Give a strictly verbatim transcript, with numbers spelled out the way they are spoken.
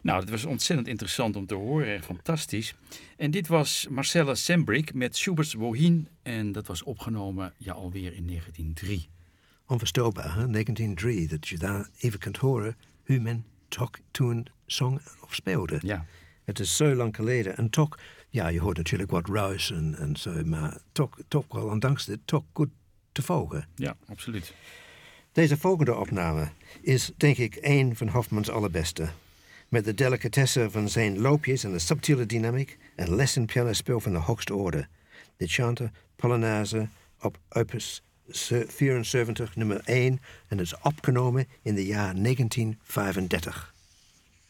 Nou, dat was ontzettend interessant om te horen. Echt fantastisch. En dit was Marcella Sembrick met Schubert's Wohin. En dat was opgenomen ja, alweer in negentien drie. Onvoorstelbaar, hè? negentien drie, dat je daar even kunt horen hoe men toch toen zong of speelde. Ja. Het is zo lang geleden. En toch, ja, je hoort natuurlijk wat ruis en, en zo, maar toch, toch wel, ondanks dit, toch goed te volgen. Ja, absoluut. Deze volgende opname is, denk ik, een van Hofmans allerbeste. Met de delicatesse van zijn loopjes en de subtiele dynamiek en lessen pianospel van de hoogste orde. De chante Polonaise op opus vierenzeventig, nummer één, en is opgenomen in de jaar negentien vijfendertig.